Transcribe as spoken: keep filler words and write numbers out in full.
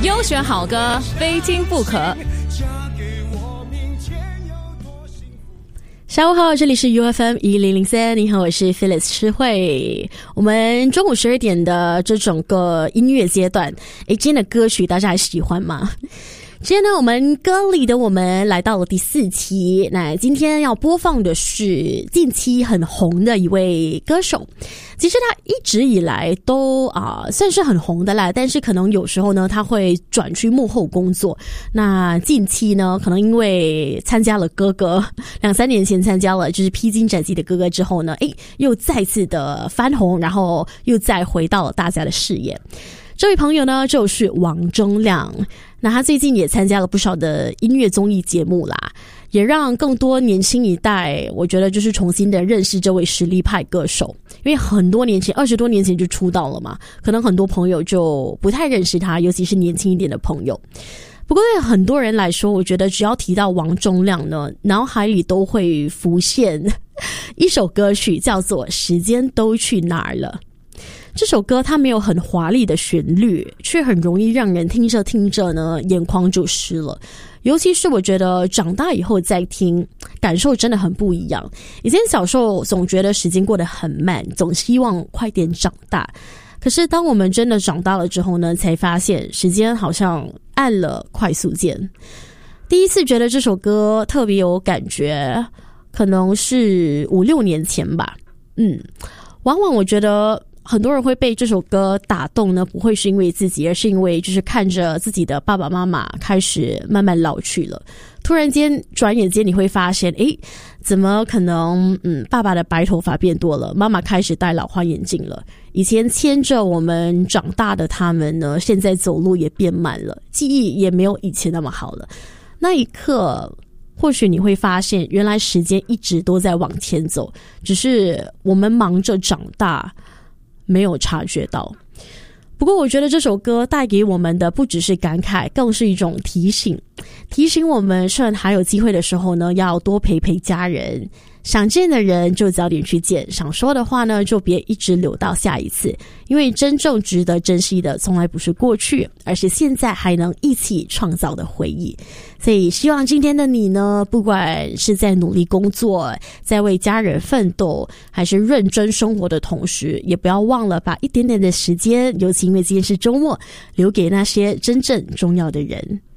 优选好歌，非听不可。下午好，这里是 U F M 一零零三，你好，我是 Phyllis 诗慧。我们中午十二点的这整个音乐阶段，诶，今天的歌曲大家还喜欢吗？今天呢，我们歌里的我们来到了第四期。那今天要播放的是近期很红的一位歌手。其实他一直以来都啊、呃、算是很红的啦，但是可能有时候呢他会转去幕后工作。那近期呢，可能因为参加了哥哥，两三年前参加了就是披荆斩棘的哥哥之后呢，诶，又再次的翻红，然后又再回到了大家的视野。这位朋友呢就是王铮亮。那他最近也参加了不少的音乐综艺节目啦，也让更多年轻一代我觉得就是重新的认识这位实力派歌手。因为很多年前二十多年前就出道了嘛，可能很多朋友就不太认识他，尤其是年轻一点的朋友。不过对很多人来说，我觉得只要提到王铮亮呢，脑海里都会浮现一首歌曲，叫做《时间都去哪儿了》。这首歌它没有很华丽的旋律，却很容易让人听着听着呢眼眶就湿了。尤其是我觉得长大以后再听，感受真的很不一样。以前小时候总觉得时间过得很慢，总希望快点长大。可是当我们真的长大了之后呢，才发现时间好像按了快速键。第一次觉得这首歌特别有感觉，可能是五六年前吧。嗯，往往我觉得很多人会被这首歌打动呢，不会是因为自己，而是因为就是看着自己的爸爸妈妈开始慢慢老去了。突然间转眼间你会发现，诶，怎么可能嗯，爸爸的白头发变多了，妈妈开始戴老花眼镜了。以前牵着我们长大的他们呢，现在走路也变慢了，记忆也没有以前那么好了。那一刻或许你会发现，原来时间一直都在往前走，只是我们忙着长大没有察觉到。不过我觉得这首歌带给我们的不只是感慨，更是一种提醒，提醒我们趁还有机会的时候呢，要多陪陪家人，想见的人就早点去见，想说的话呢就别一直留到下一次。因为真正值得珍惜的从来不是过去，而是现在还能一起创造的回忆。所以希望今天的你呢，不管是在努力工作，在为家人奋斗，还是认真生活的同时，也不要忘了把一点点的时间，尤其因为今天是周末，留给那些真正重要的人。